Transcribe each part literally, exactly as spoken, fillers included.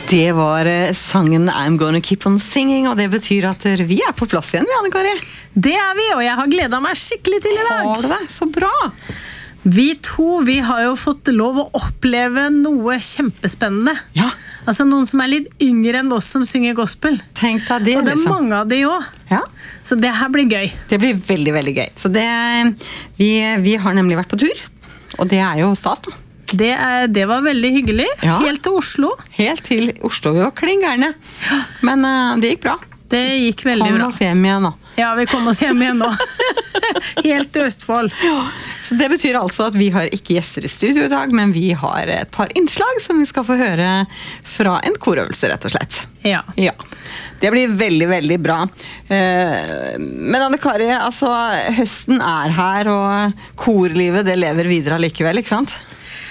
Det var sangen I'm Gonna Keep On Singing, og det betyr at vi er på plass igjen, Anne Kari. Det er vi, og jeg har gledet meg skikkelig til i dag. Har du det? Så bra! Vi to, vi har jo fått lov å oppleve noe kjempespennende. Ja. Altså noen som er litt yngre enn oss som synger gospel. Tenk deg det, og det er liksom. Mange av de også. Ja. Så det her blir gøy. Det blir veldig, veldig gøy. Så det, vi, vi har nemlig vært på tur, og det er jo stas da. Det, er, det var veldig hyggelig. Ja. Helt til Oslo. Helt til Oslo. Vi var klingerne. Men uh, det gikk bra. Det gikk veldig kom bra. Kom oss hjem igjen nå. Ja, vi kom oss hjem igjen nå. Helt til Østfold. Ja. Så det betyr altså at vi har ikke gjester i studio i dag, men vi har et par innslag som vi skal få høre fra en korøvelse, rett og slett. Ja. Ja. Det blir veldig, veldig bra. Men Anne Kari, altså, høsten er her, og korlivet det lever videre likevel, ikke sant?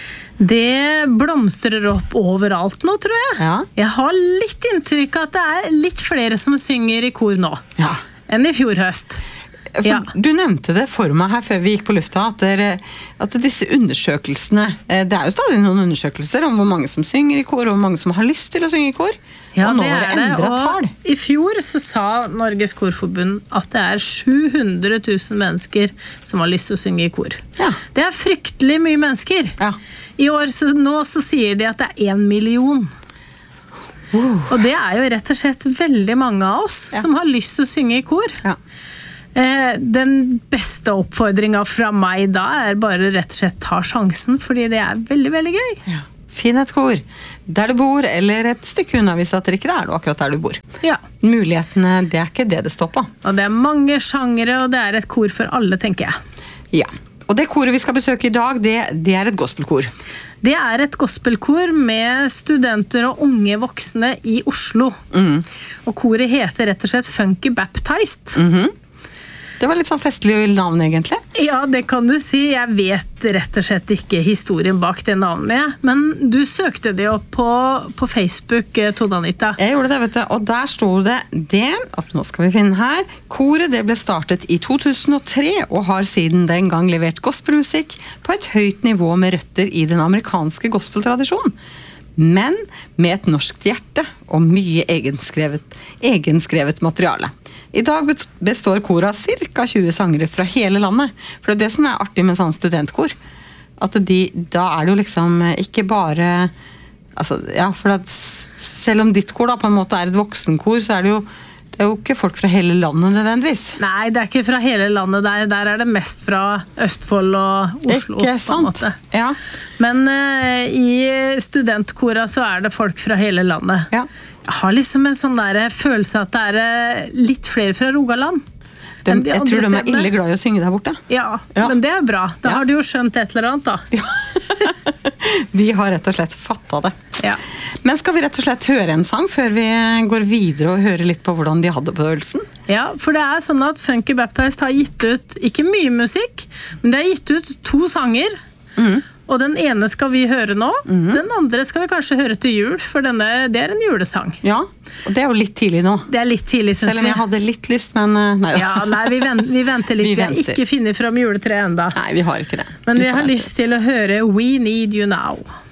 Det blomstrer opp overalt nå, tror jeg. Ja. Jeg har litt inntrykk av at det er litt flere som synger i kor nå, ja. enn i fjor høst. For Ja. Du nevnte det for meg her før vi gikk på lufta, at, dere, at disse undersøkelsene, det er jo stadig noen undersøkelser om hvor mange som synger i kor, og hvor mange som har lyst til å synge i kor. Ja, og nå det var det er det. endret tall. Og i fjor så sa Norges Korforbund at det er sju hundre tusen mennesker som har lyst til å synge i kor. Ja. Det er fryktelig mye mennesker. Ja. I år så, nå så sier de at det er en million. Wow. Og det er jo rett og slett veldig mange av oss Ja. som har lyst til å synge i kor. Ja. Eh, den beste oppfordringen fra meg da er bare rett og slett ta sjansen, fordi det er veldig, veldig gøy. Ja. Finn et kor der du bor, eller et stykke unna hvis at det ikke er noe akkurat der du bor. Ja. Mulighetene, det er ikke det det står på. Og det er mange sjangere, og det er et kor for alle, tenker jeg. Ja. Og det koret vi skal besøke i dag, det, det er et gospelkor. Det er et gospelkor med studenter og unge voksne i Oslo. Mm. Og koret heter rett og slett Funky Baptized. Mhm. Det var litt sånn festlig navn egentlig. Ja, det kan du si. Jeg vet rett og slett ikke historien bak det navnet. Men du søkte det opp på, på Facebook, Tone Anita. Jeg gjorde det, vet du. Og der stod det det, at nå skal vi finne her. Koret det ble startet i to tusen og tre, og har siden den gang levert gospelmusikk på et høyt nivå med røtter i den amerikanske gospeltradisjonen. Men med et norskt hjerte og mye egenskrevet, egenskrevet materiale. I dag består koret av cirka tjue sangere fra hele landet. For det er det som er artig med sånn studentkor. At de, da er det jo liksom ikke bare... Altså, ja, for at selv om ditt kor da på en måte er et voksenkor, så er det jo, det er jo ikke folk fra hele landet nødvendigvis. Nei, det er ikke fra hele landet. Der, der er det mest fra Østfold og Oslo. Ikke sant? På en måte. Ja. Men uh, i studentkora så er det folk fra hele landet. Ja. Jeg har liksom en sånn der følelse at det er uh, litt flere fra Rogaland. De, enn de jeg andre tror de er stedene. ille glad i å synge der borte. Ja, Ja. men det er bra. Da Ja. har du jo skjønt et eller annet da. De har rett og slett fattet det. Ja. Men skal vi rett og slett høre en sang før vi går videre og høre litt på hvordan de hadde på øvelsen? Ja, for det er sånn at Funky Baptized har gitt ut, ikke mye musikk, men de har gitt ut to sanger. Mhm. Og den ene skal vi høre nå, Mhm. den andre skal vi kanskje høre til jul, for denne, det er en julesang. Ja, og det er jo litt tidlig nå. Det er litt tidlig, synes Selv om vi. jeg hadde litt lyst, men eh, nei. Ja, nei, vi venter, vi venter litt. Vi Vi, har venter. ikke finnet fram juletreet enda. Nei, vi har ikke det. Men Du vi får har vente. lyst til å høre We Need You Now.